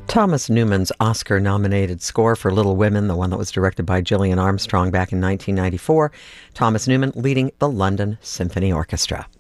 Thomas Newman's Oscar-nominated score for Little Women, the one that was directed by Gillian Armstrong back in 1994. Thomas Newman leading the London Symphony Orchestra.